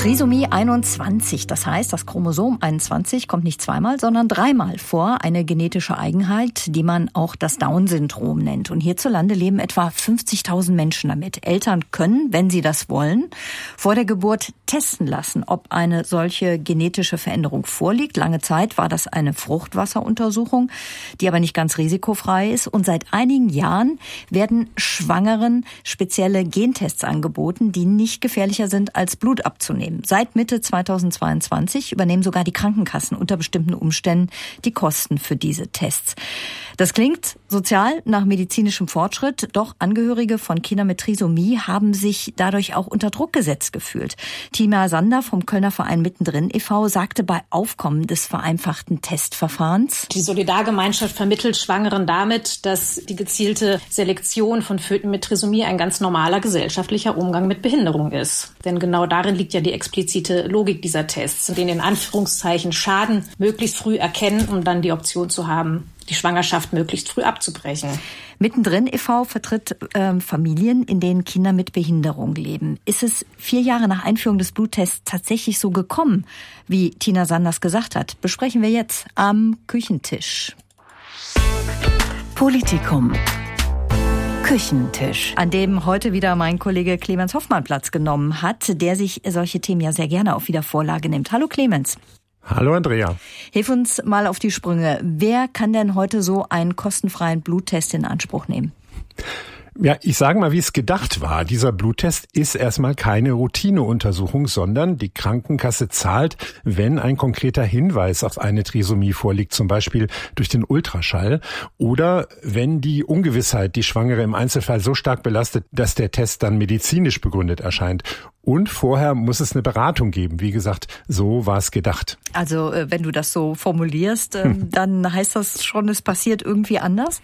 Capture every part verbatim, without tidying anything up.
Trisomie einundzwanzig, das heißt, das Chromosom einundzwanzig kommt nicht zweimal, sondern dreimal vor. Eine genetische Eigenheit, die man auch das Down-Syndrom nennt. Und hierzulande leben etwa fünfzigtausend Menschen damit. Eltern können, wenn sie das wollen, vor der Geburt testen lassen, ob eine solche genetische Veränderung vorliegt. Lange Zeit war das eine Fruchtwasseruntersuchung, die aber nicht ganz risikofrei ist. Und seit einigen Jahren werden Schwangeren spezielle Gentests angeboten, die nicht gefährlicher sind, als Blut abzunehmen. Seit Mitte zweitausendzweiundzwanzig übernehmen sogar die Krankenkassen unter bestimmten Umständen die Kosten für diese Tests. Das klingt sozial nach medizinischem Fortschritt, doch Angehörige von Kindern mit Trisomie haben sich dadurch auch unter Druck gesetzt gefühlt. Tina Sander vom Kölner Verein Mittendrin e V sagte bei Aufkommen des vereinfachten Testverfahrens: Die Solidargemeinschaft vermittelt Schwangeren damit, dass die gezielte Selektion von Föten mit Trisomie ein ganz normaler gesellschaftlicher Umgang mit Behinderung ist. Denn genau darin liegt ja die explizite Logik dieser Tests, den in Anführungszeichen Schaden möglichst früh erkennen, um dann die Option zu haben, die Schwangerschaft möglichst früh abzubrechen. Mittendrin e V vertritt äh, Familien, in denen Kinder mit Behinderung leben. Ist es vier Jahre nach Einführung des Bluttests tatsächlich so gekommen, wie Tina Sanders gesagt hat? Besprechen wir jetzt am Küchentisch. Politikum. Küchentisch. An dem heute wieder mein Kollege Clemens Hoffmann Platz genommen hat, der sich solche Themen ja sehr gerne auf Wiedervorlage nimmt. Hallo Clemens. Hallo Andrea. Hilf uns mal auf die Sprünge. Wer kann denn heute so einen kostenfreien Bluttest in Anspruch nehmen? Ja, ich sage mal, wie es gedacht war. Dieser Bluttest ist erstmal keine Routineuntersuchung, sondern die Krankenkasse zahlt, wenn ein konkreter Hinweis auf eine Trisomie vorliegt, zum Beispiel durch den Ultraschall, oder wenn die Ungewissheit die Schwangere im Einzelfall so stark belastet, dass der Test dann medizinisch begründet erscheint. Und vorher muss es eine Beratung geben. Wie gesagt, so war es gedacht. Also wenn du das so formulierst, hm. dann heißt das schon, es passiert irgendwie anders?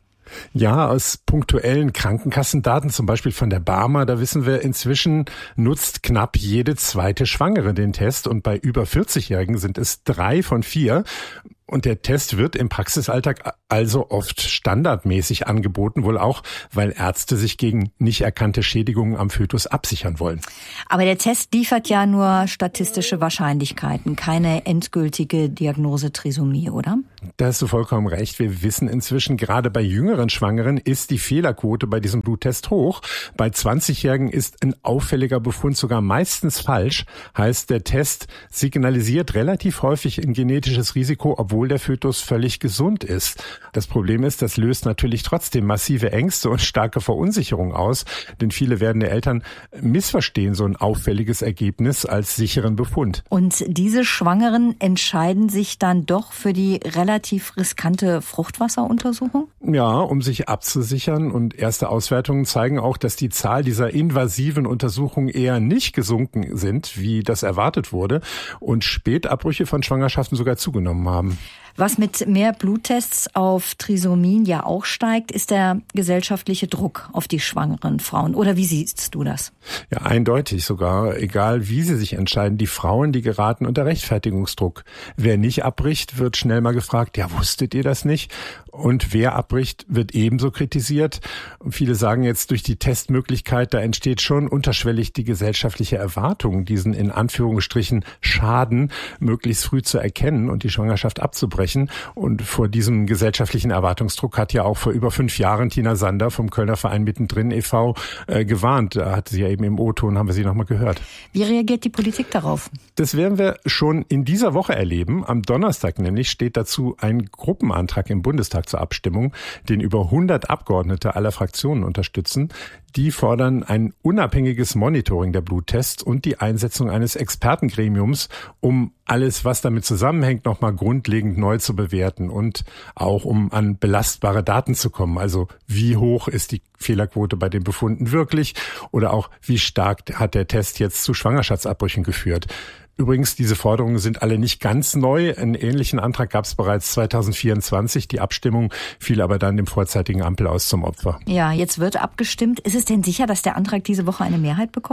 Ja, aus punktuellen Krankenkassendaten, zum Beispiel von der Barmer, da wissen wir inzwischen, nutzt knapp jede zweite Schwangere den Test und bei über vierzig-Jährigen sind es drei von vier. Und der Test wird im Praxisalltag also oft standardmäßig angeboten, wohl auch, weil Ärzte sich gegen nicht erkannte Schädigungen am Fötus absichern wollen. Aber der Test liefert ja nur statistische Wahrscheinlichkeiten, keine endgültige Diagnose Trisomie, oder? Da hast du vollkommen recht. Wir wissen inzwischen, gerade bei jüngeren Schwangeren ist die Fehlerquote bei diesem Bluttest hoch. Bei zwanzigjährigen ist ein auffälliger Befund sogar meistens falsch. Heißt, der Test signalisiert relativ häufig ein genetisches Risiko, obwohl obwohl der Fötus völlig gesund ist. Das Problem ist, das löst natürlich trotzdem massive Ängste und starke Verunsicherung aus, denn viele werdende Eltern missverstehen so ein auffälliges Ergebnis als sicheren Befund. Und diese Schwangeren entscheiden sich dann doch für die relativ riskante Fruchtwasseruntersuchung? Ja, um sich abzusichern, und erste Auswertungen zeigen auch, dass die Zahl dieser invasiven Untersuchungen eher nicht gesunken sind, wie das erwartet wurde, und Spätabbrüche von Schwangerschaften sogar zugenommen haben. Was mit mehr Bluttests auf Trisomien ja auch steigt, ist der gesellschaftliche Druck auf die schwangeren Frauen. Oder wie siehst du das? Ja, eindeutig sogar. Egal wie sie sich entscheiden, die Frauen, die geraten unter Rechtfertigungsdruck. Wer nicht abbricht, wird schnell mal gefragt, ja, wusstet ihr das nicht? Und wer abbricht, wird ebenso kritisiert. Und viele sagen jetzt, durch die Testmöglichkeit, da entsteht schon unterschwellig die gesellschaftliche Erwartung, diesen in Anführungsstrichen Schaden möglichst früh zu erkennen und die Schwangerschaft abzubrechen. Und vor diesem gesellschaftlichen Erwartungsdruck hat ja auch vor über fünf Jahren Tina Sander vom Kölner Verein Mittendrin e V äh, gewarnt. Da hat sie ja eben im O-Ton, haben wir sie nochmal gehört. Wie reagiert die Politik darauf? Das werden wir schon in dieser Woche erleben. Am Donnerstag nämlich steht dazu ein Gruppenantrag im Bundestag zur Abstimmung, den über hundert Abgeordnete aller Fraktionen unterstützen. Die fordern ein unabhängiges Monitoring der Bluttests und die Einsetzung eines Expertengremiums, um alles, was damit zusammenhängt, nochmal grundlegend neu zu bewerten und auch um an belastbare Daten zu kommen. Also wie hoch ist die Fehlerquote bei den Befunden wirklich oder auch wie stark hat der Test jetzt zu Schwangerschaftsabbrüchen geführt. Übrigens, diese Forderungen sind alle nicht ganz neu. Einen ähnlichen Antrag gab es bereits zweitausendvierundzwanzig. Die Abstimmung fiel aber dann dem vorzeitigen Ampelaus zum Opfer. Ja, jetzt wird abgestimmt. Ist es denn sicher, dass der Antrag diese Woche eine Mehrheit bekommt?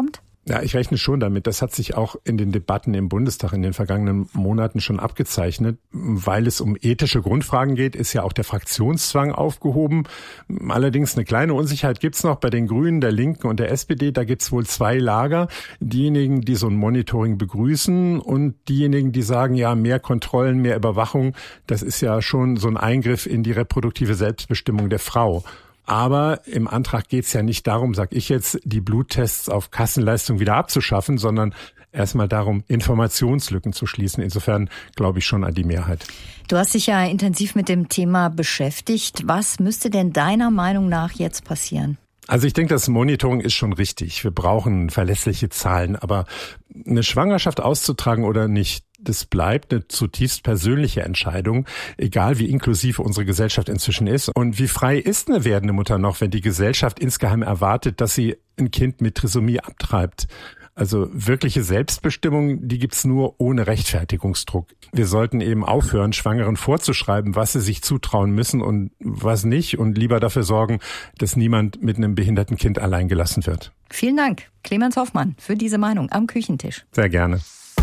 Ja, ich rechne schon damit. Das hat sich auch in den Debatten im Bundestag in den vergangenen Monaten schon abgezeichnet. Weil es um ethische Grundfragen geht, ist ja auch der Fraktionszwang aufgehoben. Allerdings eine kleine Unsicherheit gibt's noch bei den Grünen, der Linken und der S P D. Da gibt's wohl zwei Lager. Diejenigen, die so ein Monitoring begrüßen und diejenigen, die sagen, ja, mehr Kontrollen, mehr Überwachung, das ist ja schon so ein Eingriff in die reproduktive Selbstbestimmung der Frau. Aber im Antrag geht es ja nicht darum, sag ich jetzt, die Bluttests auf Kassenleistung wieder abzuschaffen, sondern erstmal darum, Informationslücken zu schließen. Insofern glaube ich schon an die Mehrheit. Du hast dich ja intensiv mit dem Thema beschäftigt. Was müsste denn deiner Meinung nach jetzt passieren? Also ich denke, das Monitoring ist schon richtig. Wir brauchen verlässliche Zahlen. Aber eine Schwangerschaft auszutragen oder nicht, das bleibt eine zutiefst persönliche Entscheidung, egal wie inklusiv unsere Gesellschaft inzwischen ist. Und wie frei ist eine werdende Mutter noch, wenn die Gesellschaft insgeheim erwartet, dass sie ein Kind mit Trisomie abtreibt? Also wirkliche Selbstbestimmung, die gibt's nur ohne Rechtfertigungsdruck. Wir sollten eben aufhören, Schwangeren vorzuschreiben, was sie sich zutrauen müssen und was nicht, und lieber dafür sorgen, dass niemand mit einem behinderten Kind allein gelassen wird. Vielen Dank, Clemens Hoffmann, für diese Meinung am Küchentisch. Sehr gerne.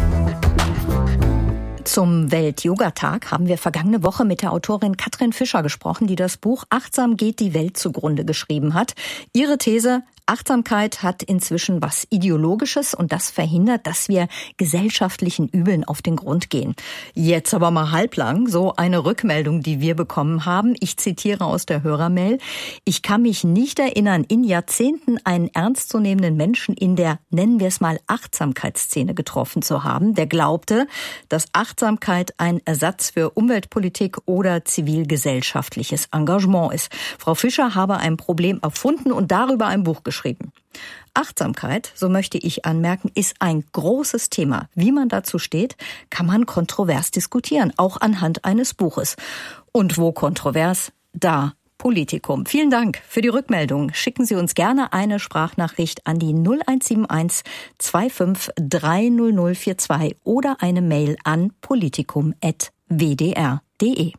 Zum Welt-Yoga-Tag haben wir vergangene Woche mit der Autorin Katrin Fischer gesprochen, die das Buch Achtsam geht die Welt zugrunde geschrieben hat. Ihre These: Achtsamkeit hat inzwischen was Ideologisches und das verhindert, dass wir gesellschaftlichen Übeln auf den Grund gehen. Jetzt aber mal halblang, so eine Rückmeldung, die wir bekommen haben. Ich zitiere aus der Hörermail: Ich kann mich nicht erinnern, in Jahrzehnten einen ernstzunehmenden Menschen in der, nennen wir es mal, Achtsamkeitsszene getroffen zu haben, der glaubte, dass Achtsamkeit ein Ersatz für Umweltpolitik oder zivilgesellschaftliches Engagement ist. Frau Fischer habe ein Problem erfunden und darüber ein Buch geschrieben. Achtsamkeit, so möchte ich anmerken, ist ein großes Thema. Wie man dazu steht, kann man kontrovers diskutieren, auch anhand eines Buches. Und wo kontrovers, da Politikum. Vielen Dank für die Rückmeldung. Schicken Sie uns gerne eine Sprachnachricht an die null eins sieben eins zwei fünf drei null null vier zwei oder eine Mail an politikum punkt w d r punkt d e.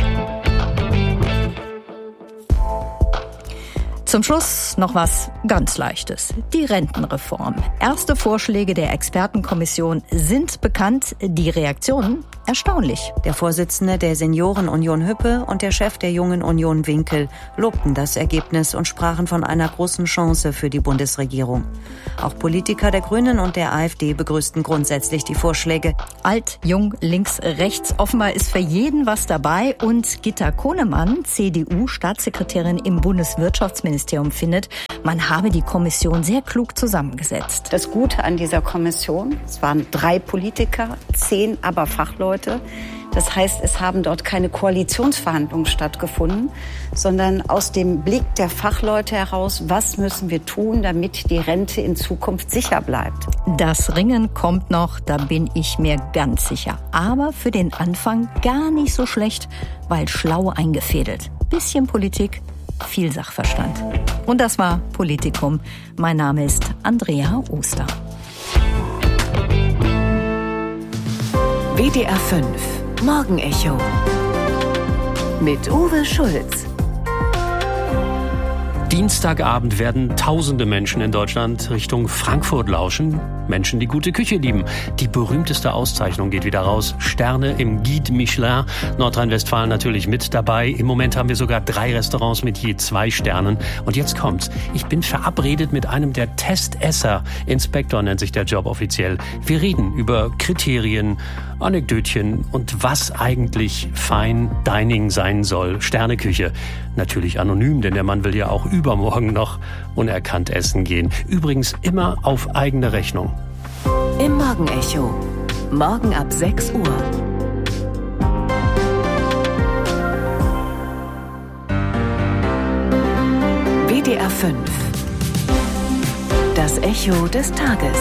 Zum Schluss noch was ganz Leichtes. Die Rentenreform. Erste Vorschläge der Expertenkommission sind bekannt. Die Reaktionen erstaunlich. Der Vorsitzende der Seniorenunion Hüppe und der Chef der Jungen Union Winkel lobten das Ergebnis und sprachen von einer großen Chance für die Bundesregierung. Auch Politiker der Grünen und der AfD begrüßten grundsätzlich die Vorschläge. Alt, jung, links, rechts. Offenbar ist für jeden was dabei. Und Gitta Kohnemann, C D U-Staatssekretärin im Bundeswirtschaftsministerium, findet, man habe die Kommission sehr klug zusammengesetzt. Das Gute an dieser Kommission, es waren drei Politiker, zehn aber Fachleute. Das heißt, es haben dort keine Koalitionsverhandlungen stattgefunden, sondern aus dem Blick der Fachleute heraus, was müssen wir tun, damit die Rente in Zukunft sicher bleibt. Das Ringen kommt noch, da bin ich mir ganz sicher. Aber für den Anfang gar nicht so schlecht, weil schlau eingefädelt. Bisschen Politik, viel Sachverstand. Und das war Politikum. Mein Name ist Andrea Oster. W D R fünf Morgenecho mit Uwe Schulz. Dienstagabend werden tausende Menschen in Deutschland Richtung Frankfurt lauschen. Menschen, die gute Küche lieben. Die berühmteste Auszeichnung geht wieder raus. Sterne im Guide Michelin. Nordrhein-Westfalen natürlich mit dabei. Im Moment haben wir sogar drei Restaurants mit je zwei Sternen. Und jetzt kommt's. Ich bin verabredet mit einem der Testesser. Inspektor nennt sich der Job offiziell. Wir reden über Kriterien, Anekdötchen und was eigentlich Fine Dining sein soll. Sterneküche. Natürlich anonym, denn der Mann will ja auch übermorgen noch unerkannt essen gehen. Übrigens immer auf eigene Rechnung. Im Morgenecho. Morgen ab sechs Uhr. W D R fünf. Das Echo des Tages.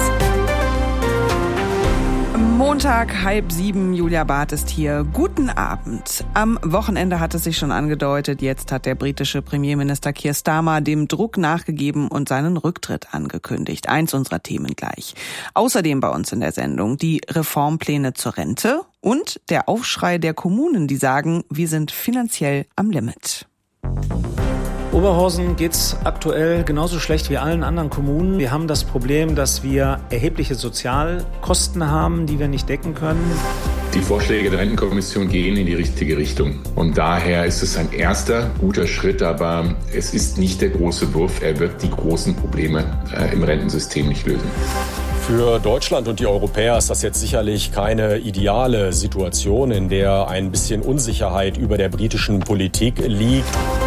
Montag, halb sieben, Julia Barth ist hier. Guten Abend. Am Wochenende hat es sich schon angedeutet, jetzt hat der britische Premierminister Keir Starmer dem Druck nachgegeben und seinen Rücktritt angekündigt. Eins unserer Themen gleich. Außerdem bei uns in der Sendung die Reformpläne zur Rente und der Aufschrei der Kommunen, die sagen, wir sind finanziell am Limit. Oberhausen geht's aktuell genauso schlecht wie allen anderen Kommunen. Wir haben das Problem, dass wir erhebliche Sozialkosten haben, die wir nicht decken können. Die Vorschläge der Rentenkommission gehen in die richtige Richtung. Und daher ist es ein erster guter Schritt, aber es ist nicht der große Wurf. Er wird die großen Probleme äh, im Rentensystem nicht lösen. Für Deutschland und die Europäer ist das jetzt sicherlich keine ideale Situation, in der ein bisschen Unsicherheit über der britischen Politik liegt.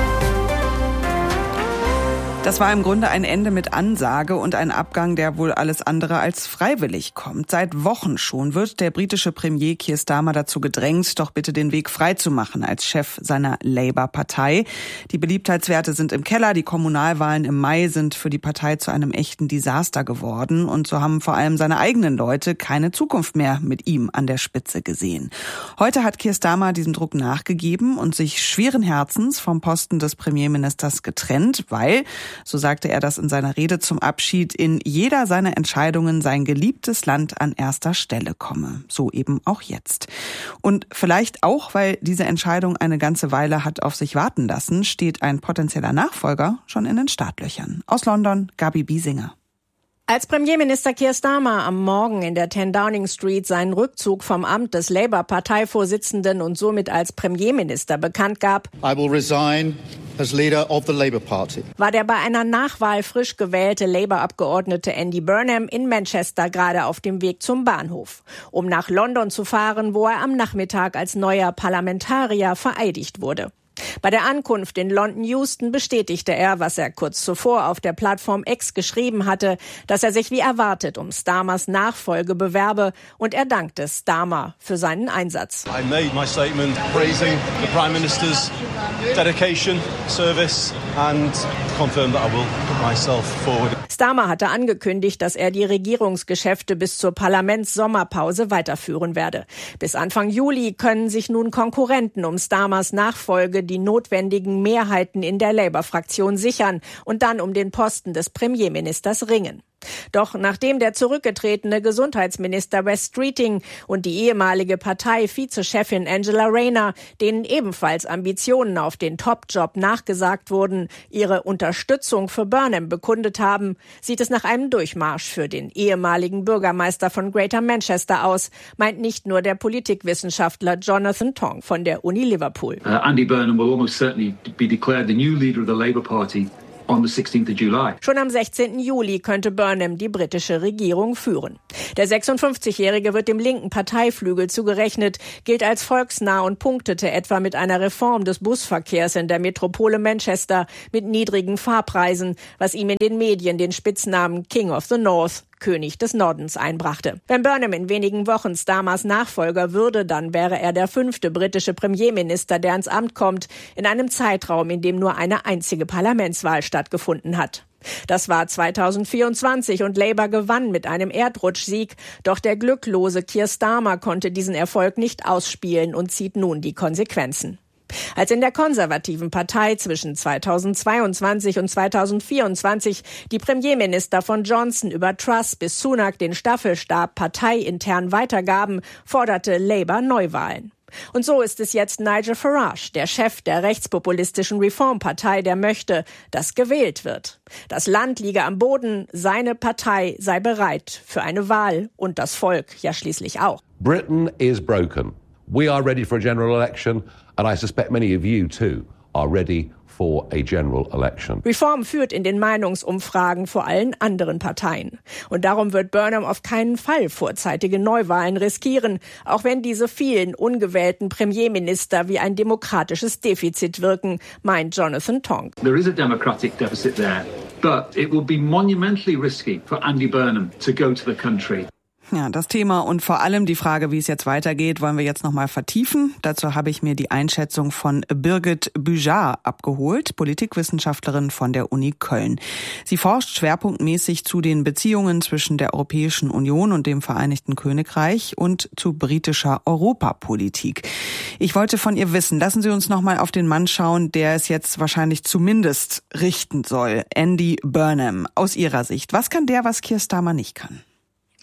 Das war im Grunde ein Ende mit Ansage und ein Abgang, der wohl alles andere als freiwillig kommt. Seit Wochen schon wird der britische Premier Keir Starmer dazu gedrängt, doch bitte den Weg freizumachen als Chef seiner Labour-Partei. Die Beliebtheitswerte sind im Keller, die Kommunalwahlen im Mai sind für die Partei zu einem echten Desaster geworden und so haben vor allem seine eigenen Leute keine Zukunft mehr mit ihm an der Spitze gesehen. Heute hat Keir Starmer diesem Druck nachgegeben und sich schweren Herzens vom Posten des Premierministers getrennt, weil, so sagte er das in seiner Rede zum Abschied, in jeder seiner Entscheidungen sein geliebtes Land an erster Stelle komme. So eben auch jetzt. Und vielleicht auch, weil diese Entscheidung eine ganze Weile hat auf sich warten lassen, steht ein potenzieller Nachfolger schon in den Startlöchern. Aus London, Gabi Biesinger. Als Premierminister Keir Starmer am Morgen in der ten Downing Street seinen Rückzug vom Amt des Labour-Parteivorsitzenden und somit als Premierminister bekannt gab, I will resign as leader of the Labour Party, war der bei einer Nachwahl frisch gewählte Labour-Abgeordnete Andy Burnham in Manchester gerade auf dem Weg zum Bahnhof, um nach London zu fahren, wo er am Nachmittag als neuer Parlamentarier vereidigt wurde. Bei der Ankunft in London Euston bestätigte er, was er kurz zuvor auf der Plattform X geschrieben hatte, dass er sich wie erwartet um Starmers Nachfolge bewerbe und er dankte Starmer für seinen Einsatz. I made my statement praising the Prime Minister's dedication, service and confirmed that I will put myself forward. Starmer hatte angekündigt, dass er die Regierungsgeschäfte bis zur Parlamentssommerpause weiterführen werde. Bis Anfang Juli können sich nun Konkurrenten um Starmers Nachfolge die notwendigen Mehrheiten in der Labour-Fraktion sichern und dann um den Posten des Premierministers ringen. Doch nachdem der zurückgetretene Gesundheitsminister Wes Streeting und die ehemalige Partei-Vizechefin Angela Rayner, denen ebenfalls Ambitionen auf den Top-Job nachgesagt wurden, ihre Unterstützung für Burnham bekundet haben, sieht es nach einem Durchmarsch für den ehemaligen Bürgermeister von Greater Manchester aus, meint nicht nur der Politikwissenschaftler Jonathan Tong von der Uni Liverpool. Uh, Andy Burnham will almost certainly be declared the new leader of the Labour Party. On the sixteenth of July. Schon am sechzehnten Juli könnte Burnham die britische Regierung führen. Der sechsundfünfzigjährige wird dem linken Parteiflügel zugerechnet, gilt als volksnah und punktete etwa mit einer Reform des Busverkehrs in der Metropole Manchester mit niedrigen Fahrpreisen, was ihm in den Medien den Spitznamen King of the North, König des Nordens, einbrachte. Wenn Burnham in wenigen Wochen Starmers Nachfolger würde, dann wäre er der fünfte britische Premierminister, der ins Amt kommt, in einem Zeitraum, in dem nur eine einzige Parlamentswahl stattgefunden hat. Das war zweitausendvierundzwanzig und Labour gewann mit einem Erdrutschsieg, doch der glücklose Keir Starmer konnte diesen Erfolg nicht ausspielen und zieht nun die Konsequenzen. Als in der konservativen Partei zwischen zweitausendzweiundzwanzig und zweitausendvierundzwanzig die Premierminister von Johnson über Truss bis Sunak den Staffelstab parteiintern weitergaben, forderte Labour Neuwahlen. Und so ist es jetzt Nigel Farage, der Chef der rechtspopulistischen Reformpartei, der möchte, dass gewählt wird. Das Land liege am Boden, seine Partei sei bereit für eine Wahl und das Volk ja schließlich auch. Britain is broken. We are ready for a general election, and I suspect many of you too are ready for a general election. Reform führt in den Meinungsumfragen vor allen anderen Parteien. Und darum wird Burnham auf keinen Fall vorzeitige Neuwahlen riskieren, auch wenn diese vielen ungewählten Premierminister wie ein demokratisches Defizit wirken, meint Jonathan Tong. There is a democratic deficit there, but it will be monumentally risky for Andy Burnham to go to the country. Ja, das Thema und vor allem die Frage, wie es jetzt weitergeht, wollen wir jetzt nochmal vertiefen. Dazu habe ich mir die Einschätzung von Birgit Büjar abgeholt, Politikwissenschaftlerin von der Uni Köln. Sie forscht schwerpunktmäßig zu den Beziehungen zwischen der Europäischen Union und dem Vereinigten Königreich und zu britischer Europapolitik. Ich wollte von ihr wissen, lassen Sie uns nochmal auf den Mann schauen, der es jetzt wahrscheinlich zumindest richten soll. Andy Burnham. Aus Ihrer Sicht, was kann der, was Keir Starmer nicht kann?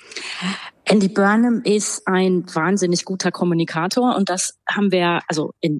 Andy Burnham ist ein wahnsinnig guter Kommunikator und das haben wir also in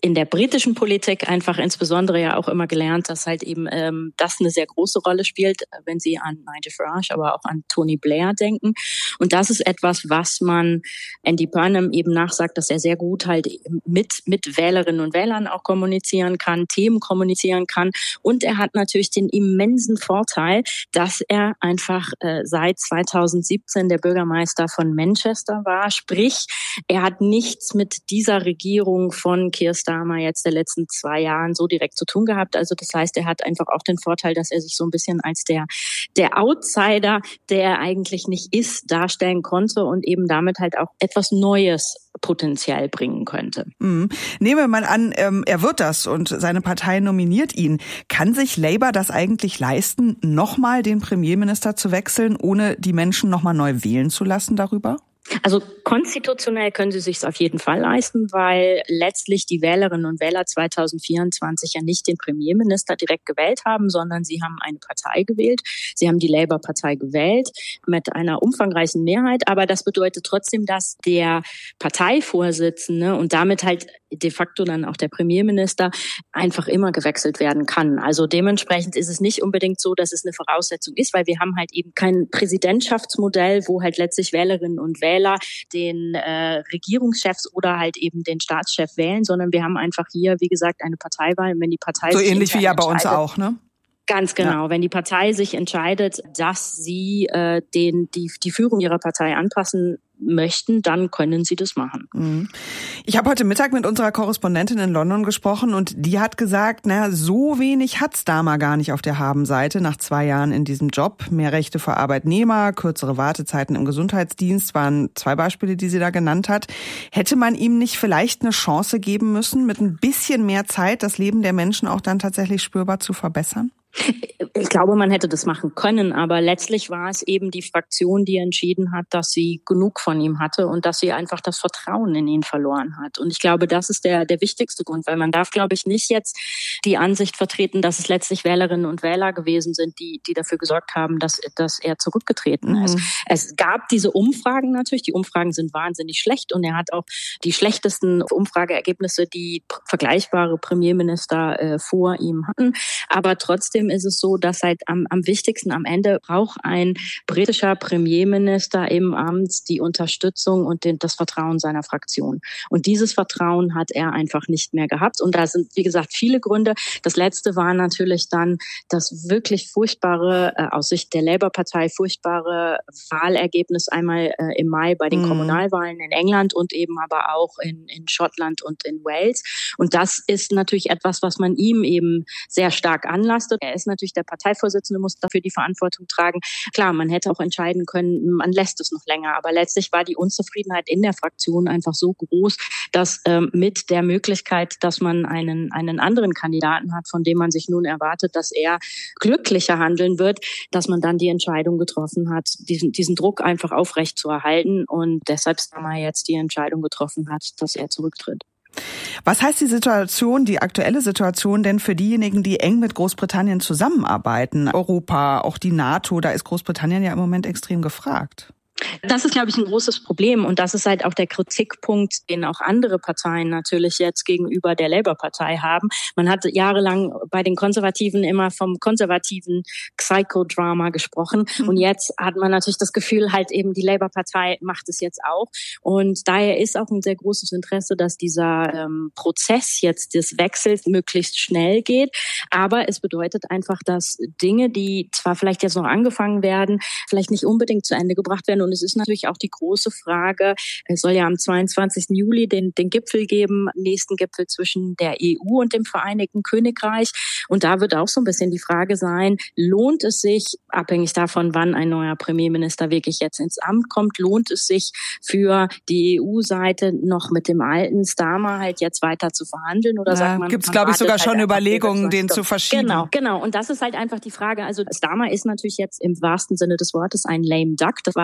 in der britischen Politik einfach insbesondere ja auch immer gelernt, dass halt eben ähm, das eine sehr große Rolle spielt, wenn Sie an Nigel Farage, aber auch an Tony Blair denken. Und das ist etwas, was man Andy Burnham eben nachsagt, dass er sehr gut halt mit mit Wählerinnen und Wählern auch kommunizieren kann, Themen kommunizieren kann. Und er hat natürlich den immensen Vorteil, dass er einfach äh, seit zweitausendsiebzehn der Bürgermeister von Manchester war. Sprich, er hat nichts mit dieser Regierung von Keir Starmer jetzt der letzten zwei Jahren so direkt zu tun gehabt. Also das heißt, er hat einfach auch den Vorteil, dass er sich so ein bisschen als der der Outsider, der er eigentlich nicht ist, darstellen konnte und eben damit halt auch etwas Neues potenziell bringen könnte. Mhm. Nehmen wir mal an, ähm, er wird das und seine Partei nominiert ihn. Kann sich Labour das eigentlich leisten, nochmal den Premierminister zu wechseln, ohne die Menschen nochmal neu wählen zu lassen darüber? Also konstitutionell können sie sich auf jeden Fall leisten, weil letztlich die Wählerinnen und Wähler zweitausendvierundzwanzig ja nicht den Premierminister direkt gewählt haben, sondern sie haben eine Partei gewählt. Sie haben die Labour-Partei gewählt mit einer umfangreichen Mehrheit. Aber das bedeutet trotzdem, dass der Parteivorsitzende und damit halt de facto dann auch der Premierminister einfach immer gewechselt werden kann. Also dementsprechend ist es nicht unbedingt so, dass es eine Voraussetzung ist, weil wir haben halt eben kein Präsidentschaftsmodell, wo halt letztlich Wählerinnen und Wähler den äh, Regierungschefs oder halt eben den Staatschef wählen, sondern wir haben einfach hier, wie gesagt, eine Parteiwahl. Und wenn die Partei so ähnlich wie ja bei uns auch, ne? Ganz genau. Ja. Wenn die Partei sich entscheidet, dass sie äh, den die die Führung ihrer Partei anpassen möchten, dann können sie das machen. Ich habe heute Mittag mit unserer Korrespondentin in London gesprochen und die hat gesagt, na, so wenig hat Starmer gar nicht auf der Habenseite nach zwei Jahren in diesem Job. Mehr Rechte für Arbeitnehmer, kürzere Wartezeiten im Gesundheitsdienst waren zwei Beispiele, die sie da genannt hat. Hätte man ihm nicht vielleicht eine Chance geben müssen, mit ein bisschen mehr Zeit das Leben der Menschen auch dann tatsächlich spürbar zu verbessern? Ich glaube, man hätte das machen können, aber letztlich war es eben die Fraktion, die entschieden hat, dass sie genug von ihm hatte und dass sie einfach das Vertrauen in ihn verloren hat. Und ich glaube, das ist der der wichtigste Grund, weil man darf, glaube ich, nicht jetzt die Ansicht vertreten, dass es letztlich Wählerinnen und Wähler gewesen sind, die die dafür gesorgt haben, dass dass er zurückgetreten mhm. ist. Es gab diese Umfragen natürlich, die Umfragen sind wahnsinnig schlecht und er hat auch die schlechtesten Umfrageergebnisse, die vergleichbare Premierminister äh, vor ihm hatten, aber trotzdem ist es so, dass halt am, am wichtigsten am Ende braucht ein britischer Premierminister im Amt die Unterstützung und den, das Vertrauen seiner Fraktion. Und dieses Vertrauen hat er einfach nicht mehr gehabt. Und da sind, wie gesagt, viele Gründe. Das letzte war natürlich dann das wirklich furchtbare, äh, aus Sicht der Labour-Partei, furchtbare Wahlergebnis einmal äh, im Mai bei den mhm. Kommunalwahlen in England und eben aber auch in, in Schottland und in Wales. Und das ist natürlich etwas, was man ihm eben sehr stark anlastet. Er ist natürlich der Parteivorsitzende, muss dafür die Verantwortung tragen. Klar, man hätte auch entscheiden können, man lässt es noch länger. Aber letztlich war die Unzufriedenheit in der Fraktion einfach so groß, dass ähm, mit der Möglichkeit, dass man einen, einen anderen Kandidaten hat, von dem man sich nun erwartet, dass er glücklicher handeln wird, dass man dann die Entscheidung getroffen hat, diesen, diesen Druck einfach aufrecht zu erhalten und deshalb Starmer jetzt die Entscheidung getroffen hat, dass er zurücktritt. Was heißt die Situation, die aktuelle Situation denn für diejenigen, die eng mit Großbritannien zusammenarbeiten? Europa, auch die NATO, da ist Großbritannien ja im Moment extrem gefragt. Das ist, glaube ich, ein großes Problem und das ist halt auch der Kritikpunkt, den auch andere Parteien natürlich jetzt gegenüber der Labour-Partei haben. Man hat jahrelang bei den Konservativen immer vom konservativen Psychodrama gesprochen mhm. und jetzt hat man natürlich das Gefühl, halt eben die Labour-Partei macht es jetzt auch und daher ist auch ein sehr großes Interesse, dass dieser ähm, Prozess jetzt des Wechsels möglichst schnell geht, aber es bedeutet einfach, dass Dinge, die zwar vielleicht jetzt noch angefangen werden, vielleicht nicht unbedingt zu Ende gebracht werden. Und es ist natürlich auch die große Frage, es soll ja am zweiundzwanzigsten Juli den, den Gipfel geben, nächsten Gipfel zwischen der E U und dem Vereinigten Königreich. Und da wird auch so ein bisschen die Frage sein, lohnt es sich, abhängig davon, wann ein neuer Premierminister wirklich jetzt ins Amt kommt, lohnt es sich für die E U-Seite noch mit dem alten Starmer halt jetzt weiter zu verhandeln? Oder ja, sagt man, gibt's, glaube ich, sogar halt schon Überlegungen, den zu verschieben? Genau, genau. Und das ist halt einfach die Frage. Also Starmer ist natürlich jetzt im wahrsten Sinne des Wortes ein lame duck. Das war er schon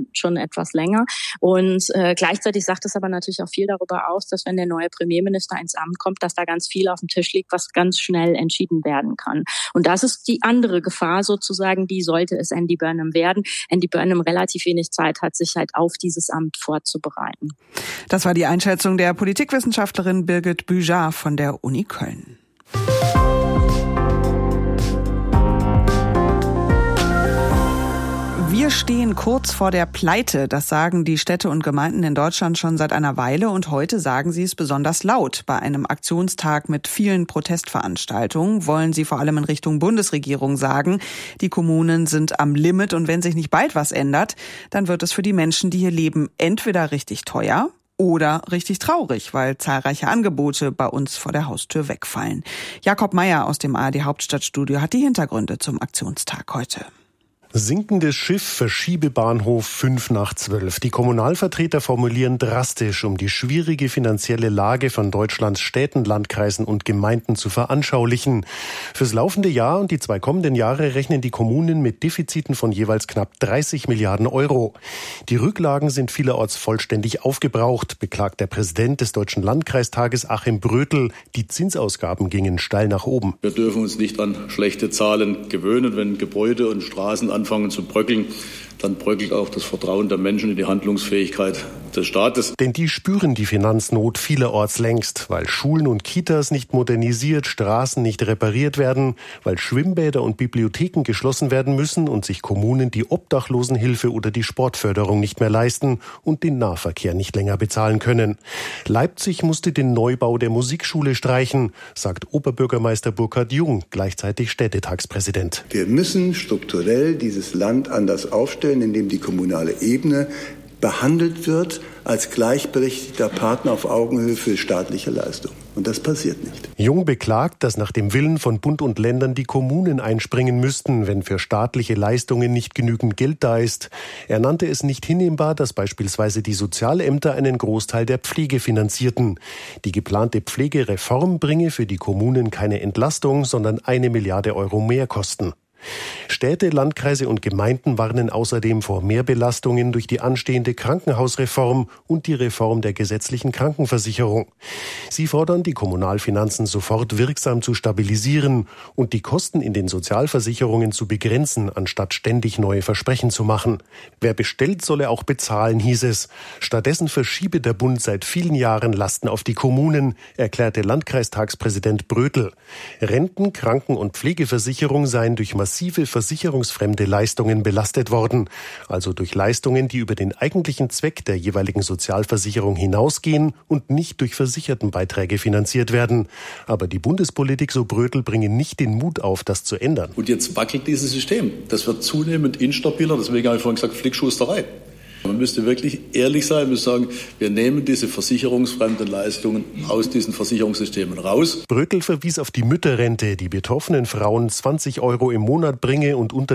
schon schon etwas länger. Und äh, gleichzeitig sagt es aber natürlich auch viel darüber aus, dass wenn der neue Premierminister ins Amt kommt, dass da ganz viel auf dem Tisch liegt, was ganz schnell entschieden werden kann. Und das ist die andere Gefahr sozusagen, die sollte es Andy Burnham werden. Andy Burnham relativ wenig Zeit hat, sich halt auf dieses Amt vorzubereiten. Das war die Einschätzung der Politikwissenschaftlerin Birgit Büjar von der Uni Köln. Wir stehen kurz vor der Pleite, das sagen die Städte und Gemeinden in Deutschland schon seit einer Weile und heute sagen sie es besonders laut. Bei einem Aktionstag mit vielen Protestveranstaltungen wollen sie vor allem in Richtung Bundesregierung sagen, die Kommunen sind am Limit und wenn sich nicht bald was ändert, dann wird es für die Menschen, die hier leben, entweder richtig teuer oder richtig traurig, weil zahlreiche Angebote bei uns vor der Haustür wegfallen. Jakob Meyer aus dem A R D Hauptstadtstudio hat die Hintergründe zum Aktionstag heute. Sinkendes Schiff, Verschiebebahnhof fünf nach zwölf. Die Kommunalvertreter formulieren drastisch, um die schwierige finanzielle Lage von Deutschlands Städten, Landkreisen und Gemeinden zu veranschaulichen. Fürs laufende Jahr und die zwei kommenden Jahre rechnen die Kommunen mit Defiziten von jeweils knapp dreißig Milliarden Euro. Die Rücklagen sind vielerorts vollständig aufgebraucht, beklagt der Präsident des Deutschen Landkreistages Achim Brötel. Die Zinsausgaben gingen steil nach oben. Wir dürfen uns nicht an schlechte Zahlen gewöhnen, wenn Gebäude und Straßen an anfangen zu bröckeln, dann bröckelt auch das Vertrauen der Menschen in die Handlungsfähigkeit des Staates. Denn die spüren die Finanznot vielerorts längst, weil Schulen und Kitas nicht modernisiert, Straßen nicht repariert werden, weil Schwimmbäder und Bibliotheken geschlossen werden müssen und sich Kommunen die Obdachlosenhilfe oder die Sportförderung nicht mehr leisten und den Nahverkehr nicht länger bezahlen können. Leipzig musste den Neubau der Musikschule streichen, sagt Oberbürgermeister Burkhard Jung, gleichzeitig Städtetagspräsident. Wir müssen strukturell dieses Land anders aufstellen, indem die kommunale Ebene behandelt wird als gleichberechtigter Partner auf Augenhöhe für staatliche Leistungen. Und das passiert nicht. Jung beklagt, dass nach dem Willen von Bund und Ländern die Kommunen einspringen müssten, wenn für staatliche Leistungen nicht genügend Geld da ist. Er nannte es nicht hinnehmbar, dass beispielsweise die Sozialämter einen Großteil der Pflege finanzierten. Die geplante Pflegereform bringe für die Kommunen keine Entlastung, sondern eine Milliarde Euro Mehrkosten. Städte, Landkreise und Gemeinden warnen außerdem vor Mehrbelastungen durch die anstehende Krankenhausreform und die Reform der gesetzlichen Krankenversicherung. Sie fordern, die Kommunalfinanzen sofort wirksam zu stabilisieren und die Kosten in den Sozialversicherungen zu begrenzen, anstatt ständig neue Versprechen zu machen. Wer bestellt, solle auch bezahlen, hieß es. Stattdessen verschiebe der Bund seit vielen Jahren Lasten auf die Kommunen, erklärte Landkreistagspräsident Brötel. Renten, Kranken- und Pflegeversicherung seien durch massive massive versicherungsfremde Leistungen belastet worden, also durch Leistungen, die über den eigentlichen Zweck der jeweiligen Sozialversicherung hinausgehen und nicht durch Versichertenbeiträge finanziert werden. Aber die Bundespolitik, so Brötel, bringe nicht den Mut auf, das zu ändern. Und jetzt wackelt dieses System. Das wird zunehmend instabiler, deswegen habe ich vorhin gesagt, Flickschusterei. Man müsste wirklich ehrlich sein, müsste sagen, wir nehmen diese versicherungsfremden Leistungen aus diesen Versicherungssystemen raus. Brötel verwies auf die Mütterrente, die betroffenen Frauen zwanzig Euro im Monat bringe und unter